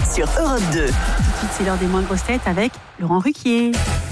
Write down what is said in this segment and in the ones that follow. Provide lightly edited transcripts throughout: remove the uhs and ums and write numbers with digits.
sur Europe 2. C'est l'heure des moins grosses têtes avec Laurent Ruquier.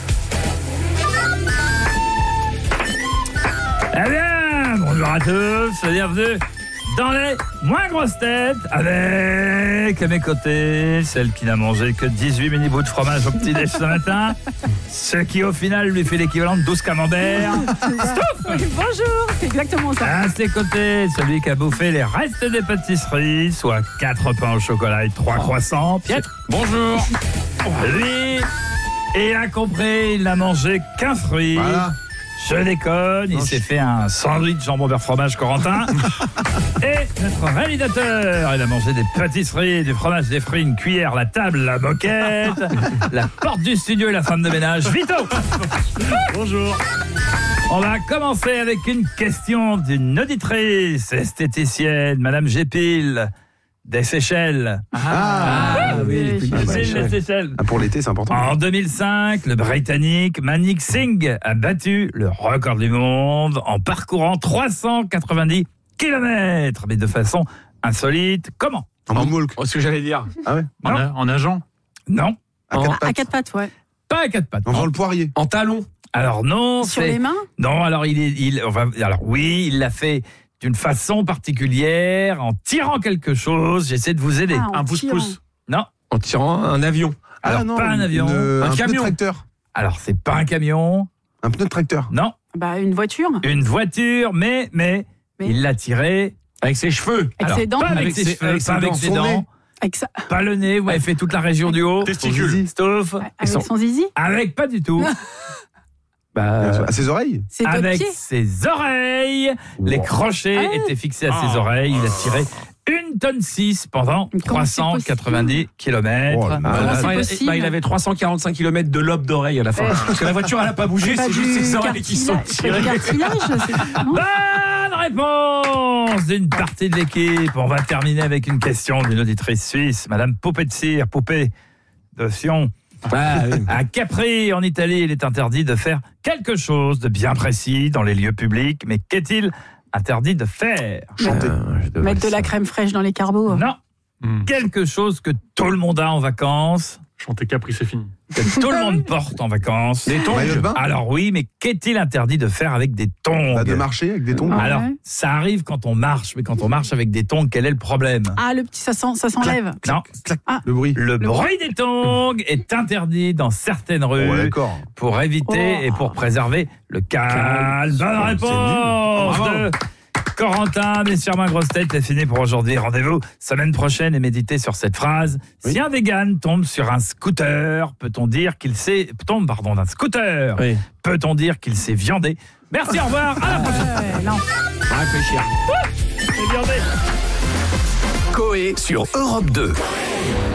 Eh bien, bonjour à tous, bienvenue dans les moins grosses têtes avec à mes côtés celle qui n'a mangé que 18 mini-bouts de fromage au petit-déj ce matin, ce qui au final lui fait l'équivalent de 12 camemberts. Oui, bonjour, c'est exactement ça. À ses côtés, celui qui a bouffé les restes des pâtisseries, soit 4 pains au chocolat et 3 croissants. Pietre, bonjour. Lui, il a compris, il n'a mangé qu'un fruit. Voilà. Je déconne, il s'est fait un sandwich jambon beurre fromage Corentin. Et notre réalisateur, il a mangé des pâtisseries, du fromage, des fruits, une cuillère, la table, la moquette, la porte du studio et la femme de ménage. Vito. Bonjour. On va commencer avec une question d'une auditrice esthéticienne, Madame Gépil, des Seychelles. oui, Gépil des Seychelles. Pour l'été, c'est important. En 2005, le Britannique Manik Singh a battu le record du monde en parcourant 390 km, mais de façon insolite. Comment ? En moulque. Oh, ce que j'allais dire. Ah ouais. En nageant. Non, À quatre pattes, ouais. pas à 4 pattes. En faisant le poirier. En talon. Alors non, Sur les mains ? non. Alors oui, il l'a fait d'une façon particulière, en tirant quelque chose. J'essaie de vous aider. Ah, en Un tirant. pouce-pouce. Non. En tirant un avion. Alors pas un avion. Un pneu camion. de tracteur. Alors c'est pas un camion. Un pneu de tracteur. Non. Bah, une voiture. Une voiture, mais il l'a tiré. Avec ses cheveux. Avec ses dents. Pas avec Avec ses ses- cheveux, avec pas avec ses ses dents. dents. Avec ça. Pas le nez, vous avez fait toute la région du haut. Testicules. Stouff. Avec son zizi. Avec pas du tout. Bah, À ses oreilles. Ses deux avec pieds. ses oreilles. Les crochets étaient fixés à ses oreilles. Il a tiré 1,6 tonne pendant Mais comment c'est 390 km. Oh là là. Comment c'est possible il avait 345 km de lobe d'oreille à la fin. Parce que la voiture, elle n'a pas bougé, Pas c'est juste du ses oreilles qui sont cartilage, tirées. pas du cartilage, c'est- non. Bonne réponse d'une partie de l'équipe. On va terminer avec une question d'une auditrice suisse, Madame Poupée de Cire, Poupée de Sion. À Capri, en Italie, il est interdit de faire quelque chose de bien précis dans les lieux publics. Mais qu'est-il interdit de faire ? Chanter. Mettre de la crème fraîche dans les carbots. Non, Hmm. quelque chose que tout le monde a en vacances, Chanter Capri, c'est fini. que tout le monde porte en vacances. Des tongs. Maillot de bain. Alors oui, mais qu'est-il interdit de faire avec des tongs ? Bah, de marcher avec des tongs. Ah. Alors, Ouais. ça arrive quand on marche, mais quand on marche avec des tongs, quel est le problème ? Ah, le petit, ça s'enlève. Non, Le bruit. le bruit des tongs est interdit dans certaines rues Oh, d'accord. pour éviter Oh. et pour préserver le calme. Bonne réponse Bravo. de Corentin, mes chers mains grosses têtes, c'est fini pour aujourd'hui. Rendez-vous semaine prochaine et méditez sur cette phrase. Oui. Si un vegan tombe sur un scooter, peut-on dire qu'il s'est... d'un scooter, Oui. peut-on dire qu'il s'est viandé ? Merci, au revoir, à la prochaine. Non. Réfléchir. C'est viandé. Coé sur Europe 2.